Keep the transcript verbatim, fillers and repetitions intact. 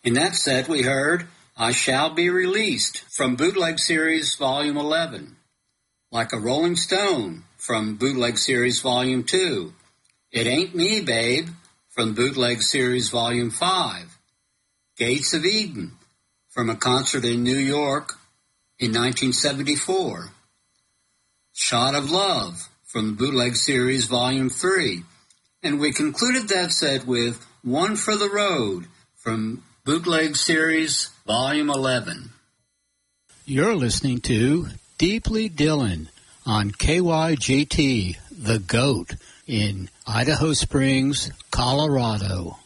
In that set, we heard I Shall Be Released from Bootleg Series Volume eleven, Like a Rolling Stone from Bootleg Series Volume two, It Ain't Me, Babe from Bootleg Series Volume five, Gates of Eden from a concert in New York in nineteen seventy-four, Shot of Love from Bootleg Series Volume three, and we concluded that set with One for the Road from Bootleg Series Volume eleven. You're listening to Deeply Dylan on K Y G T, The Goat, in Idaho Springs, Colorado.